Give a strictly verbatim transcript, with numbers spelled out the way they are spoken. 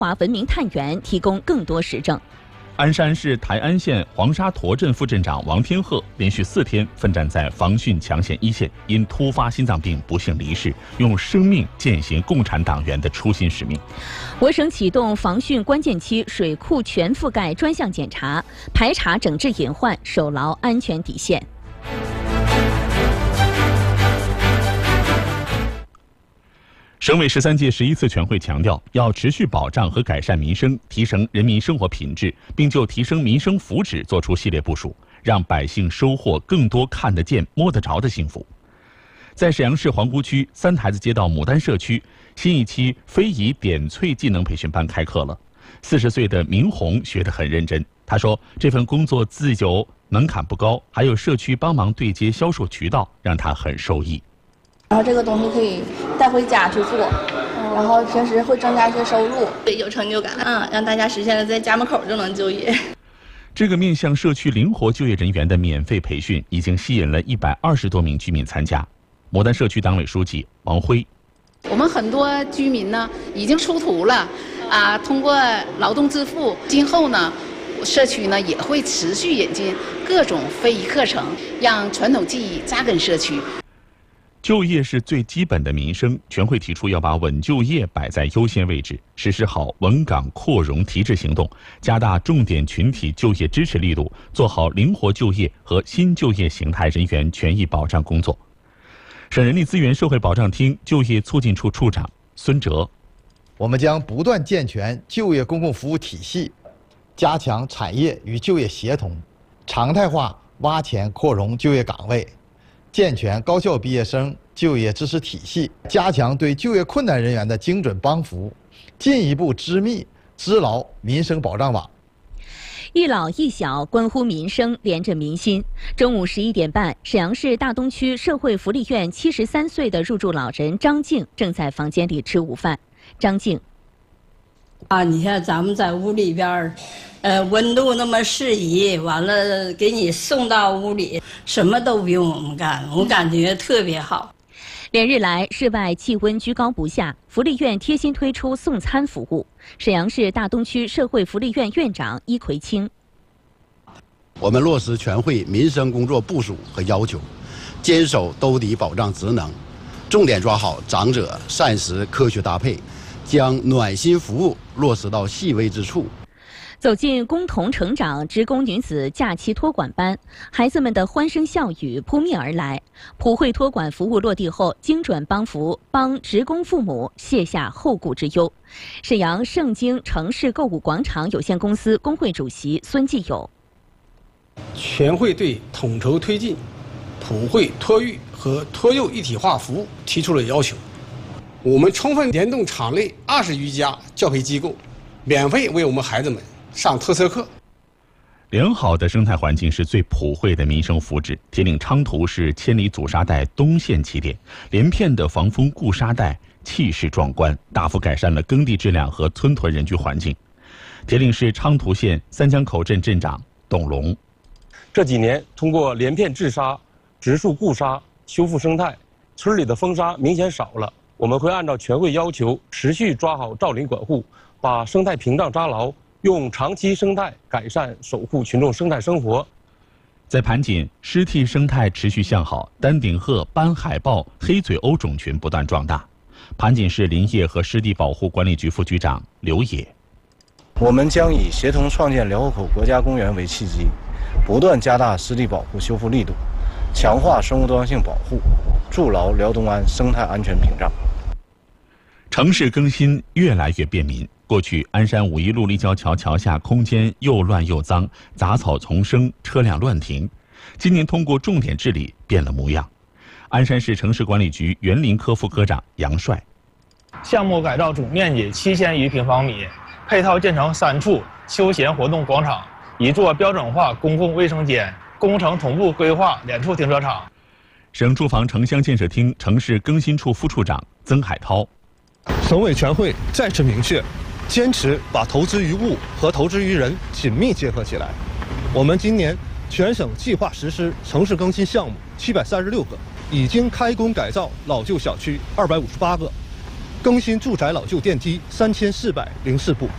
华文明探源提供更多实证。 鞍山市台安县黄沙坨镇副镇长王天鹤连续四天奋战在防汛抢险一线，因突发心脏病不幸离世，用生命践行共产党员的初心使命。 我省启动防汛关键期水库全覆盖专项检查，排查整治隐患，守牢安全底线。 省委十三届十一次全会强调，要持续保障和改善民生，提升人民生活品质，并就提升民生福祉作出系列部署，让百姓收获更多看得见、摸得着的幸福。在沈阳市皇姑区三台子街道牡丹社区，新一期非遗点翠技能培训班开课了。四十岁的明红学得很认真，他说这份工作自由，门槛不高，还有社区帮忙对接销售渠道，让他很受益。 然后这个东西可以带回家去做，然后平时会增加一些收入，有成就感，嗯，让大家实现了在家门口就能就业。 这个面向社区灵活就业人员的免费培训，已经吸引了一百二十多名居民参加。牡丹社区党委书记王辉， 我们很多居民呢已经出图了，啊，通过劳动致富，今后呢，社区呢也会持续引进各种非遗课程，让传统技艺扎根社区。 就业是最基本的民生，全会提出要把稳就业摆在优先位置，实施好稳岗扩容提质行动，加大重点群体就业支持力度，做好灵活就业和新就业形态人员权益保障工作。省人力资源社会保障厅就业促进处处长孙哲， 我们将不断健全就业公共服务体系，加强产业与就业协同，常态化挖潜扩容就业岗位，健全高校毕业生就业支持体系，加强对就业困难人员的精准帮扶，进一步织密织牢民生保障网。 一老一小关乎民生，连着民心。中午十一点半，沈阳市大东区社会福利院七十三岁的入住老人张静正在房间里吃午饭。张静， 啊，你看咱们在屋里边，呃，温度那么适宜，完了给你送到屋里，什么都不用我们干，我感觉特别好。 连日来，室外气温居高不下，福利院贴心推出送餐服务。沈阳市大东区社会福利院院长伊奎清， 我们落实全会民生工作部署和要求，坚守兜底保障职能，重点抓好长者膳食科学搭配，将暖心服务落实到细微之处。 走进共同成长职工女子假期托管班，孩子们的欢声笑语扑面而来。普惠托管服务落地后，精准帮扶帮职工父母卸下后顾之忧。沈阳盛京城市购物广场有限公司工会主席孙继友， 全会对统筹推进普惠托育和托幼一体化服务提出了要求。我们充分联动场内二十余家教培机构，免费为我们孩子们上特色课。 良好的生态环境是最普惠的民生福祉。铁岭昌图是千里阻沙带东线起点，连片的防风固沙带气势壮观，大幅改善了耕地质量和村屯人居环境。铁岭市昌图县三江口镇镇长董龙， 这几年通过连片治沙、植树固沙修复生态，村里的风沙明显少了。我们会按照全会要求，持续抓好造林管护，把生态屏障扎牢，用长期生态改善守护群众生态生活。 在盘锦，湿地生态持续向好，丹顶鹤、斑海豹、黑嘴鸥种群不断壮大。盘锦市林业和湿地保护管理局副局长刘野， 我们将以协同创建辽河口国家公园为契机，不断加大湿地保护修复力度，强化生物多样性保护，筑牢辽东安生态安全屏障。 城市更新越来越便民。过去，鞍山五一路立交桥桥下空间又乱又脏，杂草丛生，车辆乱停。今年通过重点治理，变了模样。鞍山市城市管理局园林科副科长杨帅， 项目改造总面积七千余平方米，配套建成三处休闲活动广场，一座标准化公共卫生间，工程同步规划两处停车场。 省住房城乡建设厅城市更新处副处长曾海涛， 省委全会再次明确，坚持把投资于物和投资于人紧密结合起来。我们今年全省计划实施城市更新项目七百三十六个，已经开工改造老旧小区二百五十八个，更新住宅老旧电梯三千四百零四部。